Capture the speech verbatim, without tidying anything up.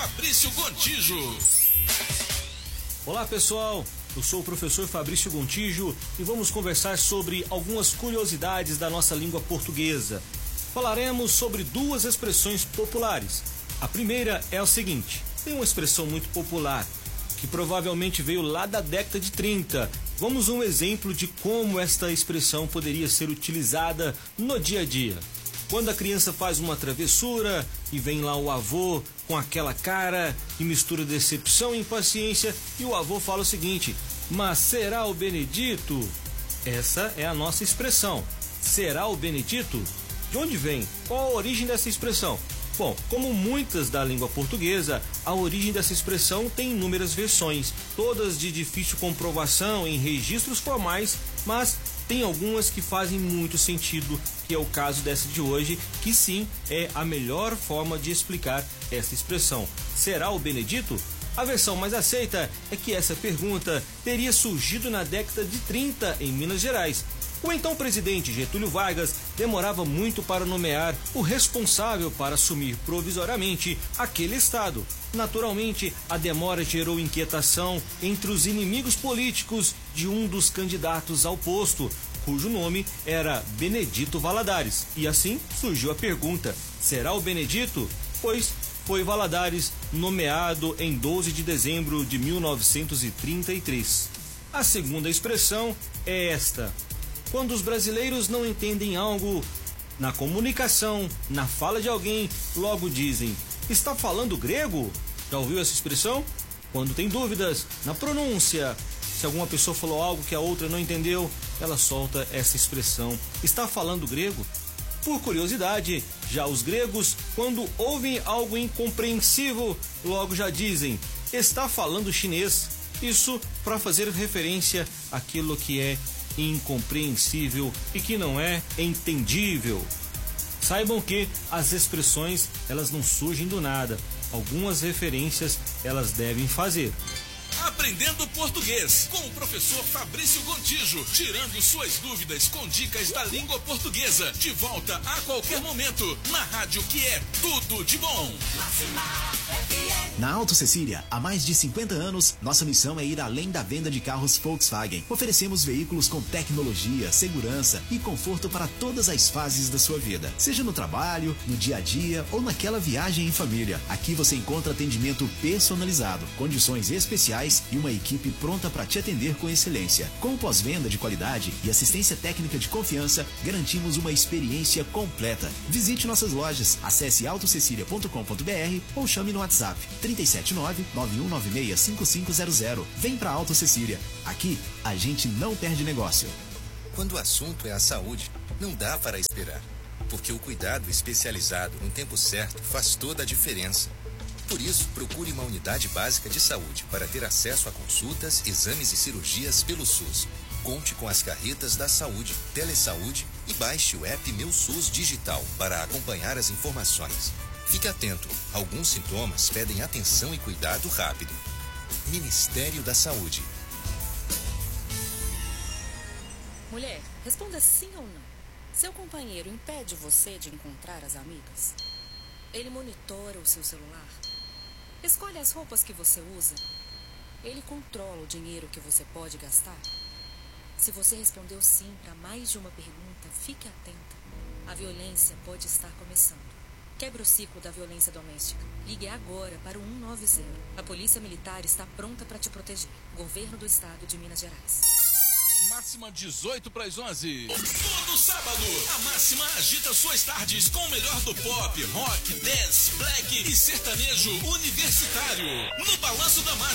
Fabrício Gontijo. Olá pessoal, eu sou o professor Fabrício Gontijo e vamos conversar sobre algumas curiosidades da nossa língua portuguesa. Falaremos sobre duas expressões populares. A primeira é o seguinte: tem uma expressão muito popular que provavelmente veio lá da década de trinta. Vamos a um exemplo de como esta expressão poderia ser utilizada no dia a dia. Quando a criança faz uma travessura e vem lá o avô com aquela cara e mistura decepção e impaciência, e o avô fala o seguinte: mas será o Benedito? Essa é a nossa expressão. Será o Benedito? De onde vem? Qual a origem dessa expressão? Bom, como muitas da língua portuguesa, a origem dessa expressão tem inúmeras versões, todas de difícil comprovação em registros formais, mas tem algumas que fazem muito sentido, que é o caso dessa de hoje, que sim é a melhor forma de explicar essa expressão. Será o Benedito? A versão mais aceita é que essa pergunta teria surgido na década de trinta em Minas Gerais. O então presidente Getúlio Vargas demorava muito para nomear o responsável para assumir provisoriamente aquele estado. Naturalmente, a demora gerou inquietação entre os inimigos políticos de um dos candidatos ao posto, cujo nome era Benedito Valadares. E assim surgiu a pergunta: será o Benedito? Pois foi Valadares nomeado em doze de dezembro de mil novecentos e trinta e três. A segunda expressão é esta: quando os brasileiros não entendem algo na comunicação, na fala de alguém, logo dizem: está falando grego? Já ouviu essa expressão? Quando tem dúvidas na pronúncia, se alguma pessoa falou algo que a outra não entendeu, ela solta essa expressão: está falando grego? Por curiosidade, já os gregos, quando ouvem algo incompreensível, logo já dizem: está falando chinês. Isso para fazer referência àquilo que é incompreensível e que não é entendível. Saibam que as expressões, elas não surgem do nada. Algumas referências elas devem fazer. Aprendendo português com o professor Fabrício Gontijo, tirando suas dúvidas com dicas da língua portuguesa. De volta a qualquer momento na rádio que é tudo de bom. Na Auto Cecília, há mais de cinquenta anos, nossa missão é ir além da venda de carros Volkswagen. Oferecemos veículos com tecnologia, segurança e conforto para todas as fases da sua vida. Seja no trabalho, no dia a dia ou naquela viagem em família. Aqui você encontra atendimento personalizado, condições especiais e uma equipe pronta para te atender com excelência. Com pós-venda de qualidade e assistência técnica de confiança, garantimos uma experiência completa. Visite nossas lojas, acesse auto cecília ponto com ponto br ou chame no WhatsApp três sete nove, nove um nove seis, cinco cinco zero zero. Vem pra Auto Cecília. Aqui, a gente não perde negócio. Quando o assunto é a saúde, não dá para esperar, porque o cuidado especializado no tempo certo faz toda a diferença. Por isso, procure uma unidade básica de saúde para ter acesso a consultas, exames e cirurgias pelo SUS. Conte com as carretas da saúde, Telesaúde e baixe o app Meu SUS Digital para acompanhar as informações. Fique atento, alguns sintomas pedem atenção e cuidado rápido. Ministério da Saúde. Mulher, responda sim ou não. Seu companheiro impede você de encontrar as amigas? Ele monitora o seu celular? Escolhe as roupas que você usa? Ele controla o dinheiro que você pode gastar? Se você respondeu sim para mais de uma pergunta, fique atenta. A violência pode estar começando. Quebre o ciclo da violência doméstica. Ligue agora para o um nove zero. A Polícia Militar está pronta para te proteger. Governo do Estado de Minas Gerais. Máxima dezoito para as onze. Todo sábado, a Máxima agita suas tardes com o melhor do pop, rock, dance, black e sertanejo universitário. No Balanço da Máxima.